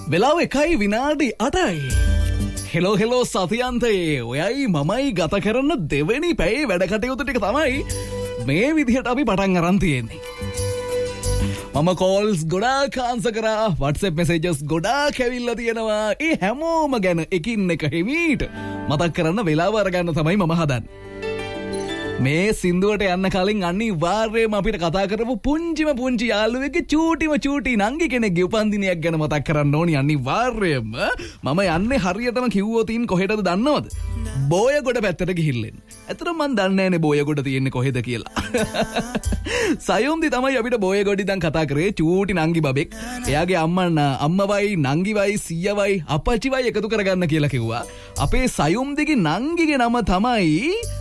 වෙලාව 1:08යි. හෙලෝ සතියන්තේ ඔයයි මමයි ගත කරන දෙවෙනි පැයේ වැඩ කටයුතු ටික තමයි මේ විදිහට අපි පටන් අරන් තියෙන්නේ. මම කෝල්ස් ගොඩාක් ආන්සර් කරා, WhatsApp messages ගොඩාක් ඇවිල්ලා තියෙනවා. ඒ හැමෝම ගැන එකින් එක හිමීට මතක් කරන්න වෙලාව අරගන්න තමයි මම හදන්නේ. මේ සින්දුවට යන්න කලින් අනිවාර්යයෙන්ම අපිට කතා කරපු පුංචි යාළුවෙක්ගේ චූටි නංගි කෙනෙක්ගේ උපන්දිනයක් ගැන මතක් කරන්න ඕනි අනිවාර්යයෙන්ම. මම යන්නේ හරියටම කිව්වොත් කොහෙටද දන්නවද? බෝයගොඩ පැත්තට ගිහිල්ලා. ඇත්තටම මම දන්නේ නැනේ බෝයගොඩ තියෙන්නේ කොහෙද කියලා. සයොම්දි තමයි අපිට බෝයගොඩ ඉඳන් කතා කරේ චූටි නංගි බබෙක්. එයාගේ අම්මවයි නංගිවයි සීයවයි අපච්චිවයි එකතු කරගන්න කියලා කිව්වා. අපේ සයොම්දිගේ නංගිගේ නම තමයි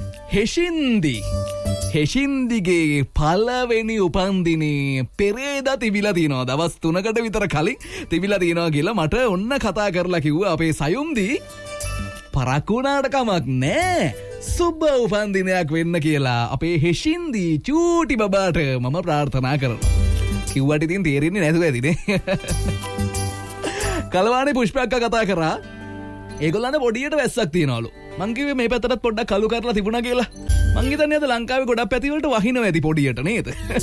හෙෂින්දිගේ පළවෙනි උපන්දිනේ පෙරේදා තිබිලා තියෙනවා. දවස් 3කට විතර කලින් තිබිලා තියෙනවා කියලා මට ඔන්න කතා කරලා කිව්වා අපේ සයුම්දි. පරක්කුණාට කමක් නෑ, සුබ උපන්දිනයක් වෙන්න කියලා අපේ හෙෂින්දි චූටි බබාට මම ප්‍රාර්ථනා කරනවා. කිව්වට ඉතින් තේරෙන්නේ නැතුව ඇතිනේ. කලවානේ පුෂ්පක්ක කතා කරා. ඒගොල්ලන්ට පොඩියට වැස්සක් තියනවලු. මං කිව්වේ මේ පැත්තටත් පොඩ්ඩක් කළු කරලා තිබුණා කියලා. මං හිතන්නේ අද ලංකාවේ ගොඩක් පැති වලට වහිනවා ඇති පොඩියට නේද?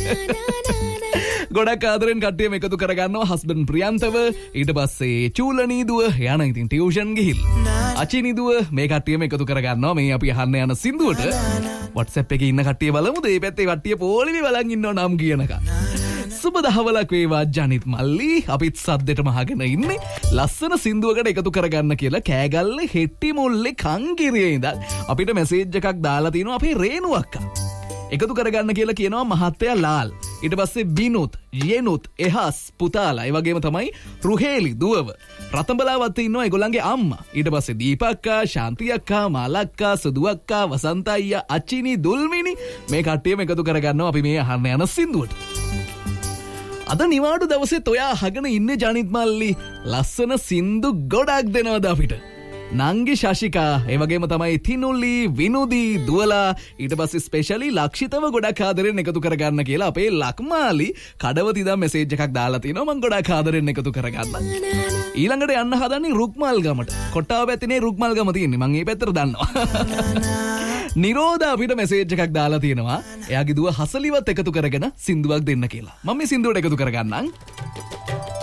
ගොඩක් ආදරෙන් කට්ටියම එකතු කරගන්නවා හස්බන්ඩ් ප්‍රියන්තව. ඊට පස්සේ චූලනී දුව යන ඉතින් ටියුෂන් ගිහිල්ලා. අචිනි දුව මේ කට්ටියම එකතු කරගන්නවා මේ අපි අහන්න යන සින්දුවට. WhatsApp එකේ ඉන්න කට්ටිය බලමුද? මේ පැත්තේ කට්ටිය පොලිමේ බලන් ඉන්නව නම් කියනකම්. සුබ දහවලක් වේවා ජනිත් මල්ලි. අපිත් සද්දෙටම අහගෙන ඉන්නේ ලස්සන සින්දුවකට එකතු කරගන්න කියලා කෑගල්ලේ හෙට්ටි මුල්ලේ කංගිරියේ ඉඳන් අපිට මැසේජ් එකක් දාලා තිනවා අපේ රේණු අක්කා. එකතු කරගන්න කියලා කියනවා මහත්තයා ලාල්. ඊට පස්සේ බිනුත්, යෙනුත්, එහස් පුතාලා, ඒ වගේම තමයි රුහේලි දුවව. රතඹලාවත් ඉන්නවා ඒගොල්ලන්ගේ අම්මා. ඊට පස්සේ දීපක්කා, ශාන්ති අක්කා, මාලක්කා, සුදු අක්කා, වසන්ත අයියා, අචිනි, දුල්මිනි මේ කට්ටියම එකතු කරගන්නවා අපි මේ අහන්න යන සින්දුවට. අද නිවාඩු දවසෙත් ඔයා අහගෙන ඉන්නේ ජනිත් මල්ලි ලස්සන සින්දු ගොඩක් දෙනවද අපිට? නංගි ශශිකා, ඒ වගේම තමයි තිනුලි, විනුදි, දුවලා, ඊට පස්සේ ස්පෙෂලි ලක්ෂිතව ගොඩක් ආදරෙන් එකතු කරගන්න කියලා අපේ ලක්මාලි කඩවති දා මැසේජ් එකක් දාලා තිනවා. මම ගොඩක් ආදරෙන් එකතු කරගන්න. ඊළඟට යන්න හදන්නේ රුක්මල් ගමට. කොට්ටාව පැත්තේ රුක්මල් ගම තියෙන්නේ. මම මේ පැත්තට දන්නවා. නිරෝධ අපිට මැසේජ් එකක් දාලා තියෙනවා. එයාගේ දුව හසලිවත් එකතු කරගෙන සින්දුවක් දෙන්න කියලා. මම මේ සින්දුවට එකතු කරගන්නම්.